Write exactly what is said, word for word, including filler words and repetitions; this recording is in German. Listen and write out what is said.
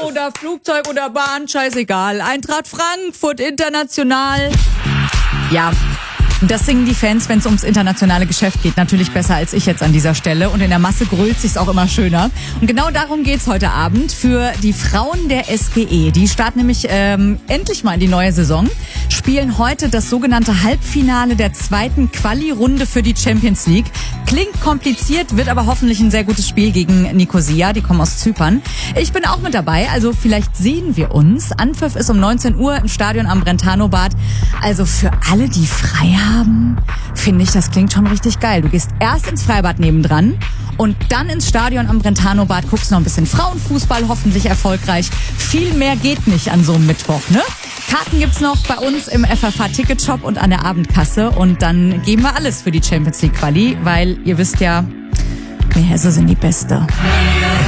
oder Flugzeug oder Bahn, scheißegal. Eintracht Frankfurt international. Ja, das singen die Fans, wenn es ums internationale Geschäft geht. Natürlich besser als ich jetzt an dieser Stelle. Und in der Masse grölt sich's auch immer schöner. Und genau darum geht's heute Abend für die Frauen der S G E. Die starten nämlich ähm, endlich mal in die neue Saison. Spielen heute das sogenannte Halbfinale der zweiten Quali-Runde für die Champions League. Klingt kompliziert, wird aber hoffentlich ein sehr gutes Spiel gegen Nicosia. Die kommen aus Zypern. Ich bin auch mit dabei, also vielleicht sehen wir uns. Anpfiff ist um neunzehn Uhr im Stadion am Brentano-Bad. Also für alle, die frei haben, finde ich, das klingt schon richtig geil. Du gehst erst ins Freibad nebendran und dann ins Stadion am Brentano-Bad, guckst noch ein bisschen Frauenfußball, hoffentlich erfolgreich. Viel mehr geht nicht an so einem Mittwoch, ne? Karten gibt's noch bei uns im F F H-Ticket-Shop und an der Abendkasse. Und dann geben wir alles für die Champions League Quali, weil ihr wisst ja, wir Hesse sind die Beste.